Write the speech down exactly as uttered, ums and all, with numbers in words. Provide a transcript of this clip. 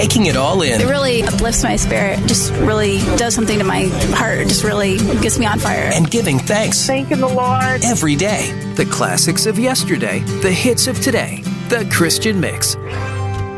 taking it all in. It really uplifts my spirit. Just really does something to my heart. It just really gets me on fire. And giving thanks. Thanking the Lord. Every day. The classics of yesterday, the hits of today. The Christian Mix.